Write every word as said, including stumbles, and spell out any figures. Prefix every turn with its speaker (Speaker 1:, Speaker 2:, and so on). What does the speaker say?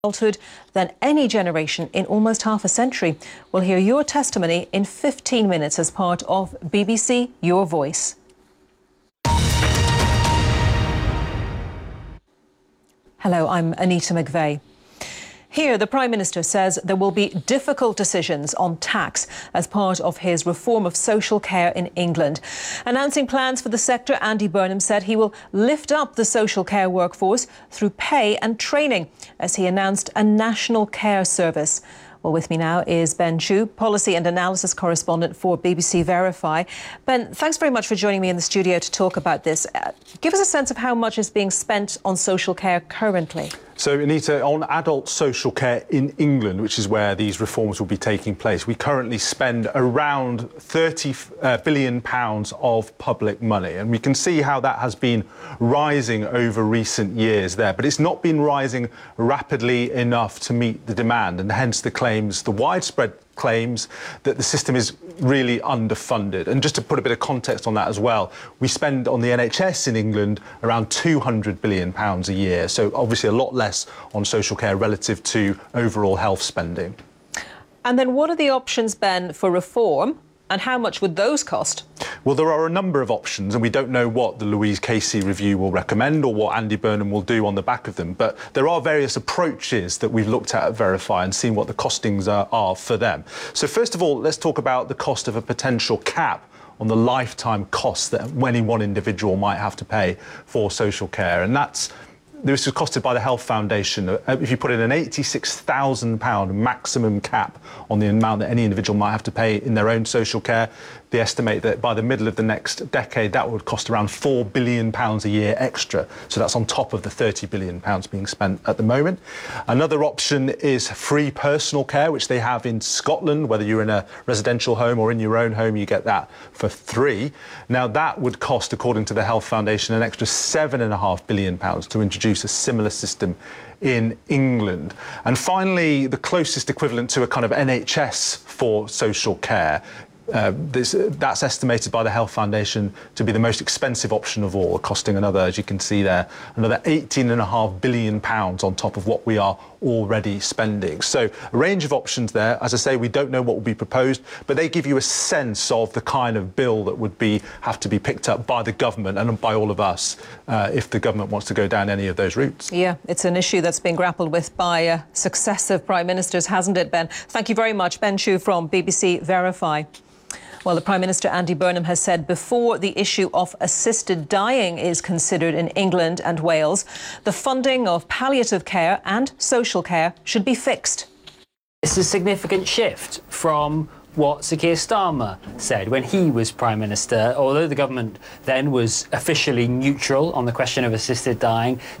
Speaker 1: adulthood than any generation in almost half a century. We'll hear your testimony in fifteen minutes as part of B B C Your Voice. Hello, I'm Anita McVeigh. Here, the Prime Minister says there will be difficult decisions on tax as part of his reform of social care in England. Announcing plans for the sector, Andy Burnham said he will lift up the social care workforce through pay and training as he announced a national care service. Well, with me now is Ben Chu, policy and analysis correspondent for B B C Verify. Ben, thanks very much for joining me in the studio to talk about this. Uh, give us a sense of how much is being spent on social care currently.
Speaker 2: So, Anita, on adult social care in England, which is where these reforms will be taking place, we currently spend around thirty billion pounds of public money. And we can see how that has been rising over recent years there. But it's not been rising rapidly enough to meet the demand, and hence the claims, the widespread claims that the system is really underfunded. And just to put a bit of context on that as well, we spend on the N H S in England around two hundred billion pounds a year, so obviously a lot less on social care relative to overall health spending.
Speaker 1: And then what are the options, Ben, for reform? And how much would those cost?
Speaker 2: Well, there are a number of options, and we don't know what the Louise Casey review will recommend or what Andy Burnham will do on the back of them. But there are various approaches that we've looked at at Verify and seen what the costings are, are for them. So first of all, let's talk about the cost of a potential cap on the lifetime costs that any one individual might have to pay for social care. And that's This was costed by the Health Foundation. If you put in an eighty-six thousand pounds maximum cap on the amount that any individual might have to pay in their own social care, they estimate that by the middle of the next decade, that would cost around four billion pounds a year extra. So that's on top of the thirty billion pounds being spent at the moment. Another option is free personal care, which they have in Scotland. Whether you're in a residential home or in your own home, you get that for free. Now, that would cost, according to the Health Foundation, an extra seven and a half billion pounds to introduce a similar system in England. And finally, the closest equivalent to a kind of N H S for social care, Uh, this, uh, that's estimated by the Health Foundation to be the most expensive option of all, costing another, as you can see there, another eighteen and a half billion pounds on top of what we are already spending. So a range of options there. As I say, we don't know what will be proposed, but they give you a sense of the kind of bill that would be have to be picked up by the government and by all of us uh, if the government wants to go down any of those routes.
Speaker 1: Yeah, it's an issue that's been grappled with by uh, successive prime ministers, hasn't it, Ben? Thank you very much. Ben Chu from B B C Verify. Well, the Prime Minister, Andy Burnham, has said before the issue of assisted dying is considered in England and Wales, the funding of palliative care and social care should be fixed.
Speaker 3: It's a significant shift from what Sir Keir Starmer said when he was Prime Minister. Although the government then was officially neutral on the question of assisted dying,